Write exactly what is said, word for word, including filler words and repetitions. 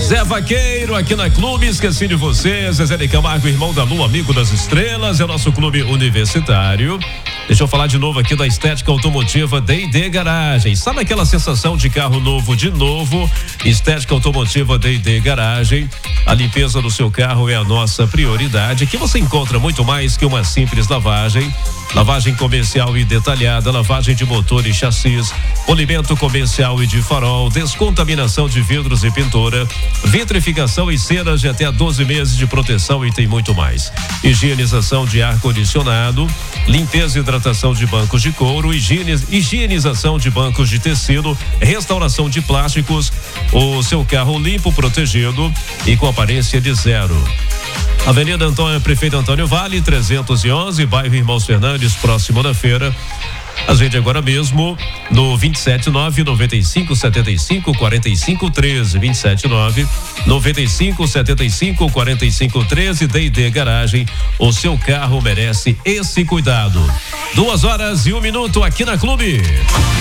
Zé Vaqueiro aqui na Clube, esqueci de você, Zezé de Camargo, irmão da Lua, amigo das estrelas, é o nosso clube universitário. Deixa eu falar de novo aqui da Estética Automotiva D e D Garagem. Sabe aquela sensação de carro novo de novo? Estética Automotiva D e D Garagem. A limpeza do seu carro é a nossa prioridade. Aqui você encontra muito mais que uma simples lavagem. Lavagem comercial e detalhada, lavagem de motor e chassis, polimento comercial e de farol, descontaminação de vidros e pintura, vitrificação e ceras de até doze meses de proteção e tem muito mais. Higienização de ar-condicionado, limpeza e hidratação de bancos de couro, higiene, higienização de bancos de tecido, restauração de plásticos, o seu carro limpo, protegido e com aparência de zero. Avenida Antônio, Prefeito Antônio Vale, trezentos e onze, bairro Irmãos Fernandes, próximo da feira. Agende agora mesmo no vinte e sete nove, noventa e cinco, setenta e cinco, quarenta e cinco, treze, vinte e sete nove, noventa e cinco, setenta e cinco, quarenta e cinco, treze, D e D Garagem. O seu carro merece esse cuidado. Duas horas e um minuto aqui na Clube.